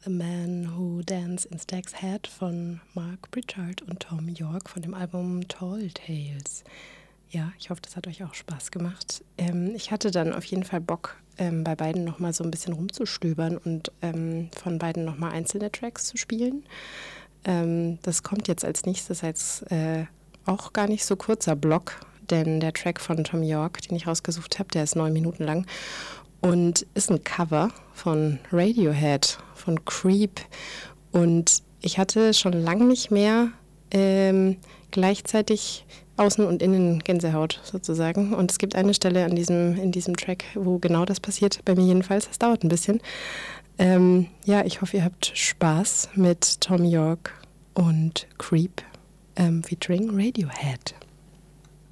The Man Who Danced in Stag's Head von Mark Pritchard und Thom Yorke von dem Album Tall Tales. Ja, ich hoffe, das hat euch auch Spaß gemacht. Ich hatte dann auf jeden Fall Bock, bei beiden nochmal so ein bisschen rumzustöbern und von beiden nochmal einzelne Tracks zu spielen. Das kommt jetzt als nächstes als auch gar nicht so kurzer Block, denn der Track von Thom Yorke, den ich rausgesucht habe, der ist 9 Minuten lang und ist ein Cover von Radiohead, von Creep. Und ich hatte schon lange nicht mehr gleichzeitig Außen- und Innen Gänsehaut sozusagen. Und es gibt eine Stelle in diesem Track, wo genau das passiert, bei mir jedenfalls. Das dauert ein bisschen. Ja, ich hoffe, ihr habt Spaß mit Thom Yorke und Creep featuring Radiohead.